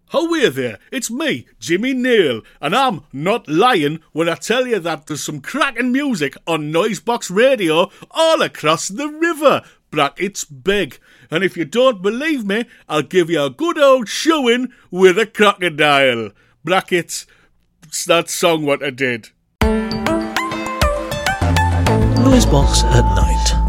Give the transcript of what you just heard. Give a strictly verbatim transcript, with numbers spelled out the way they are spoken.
Howie there, it's me, Jimmy Neal, and I'm not lying when I tell you that there's some cracking music on Noisebox Radio all across the river. Brackets big. And if you don't believe me, I'll give you a good old showing with a crocodile. Brackets, it's that song what I did. Noisebox at night.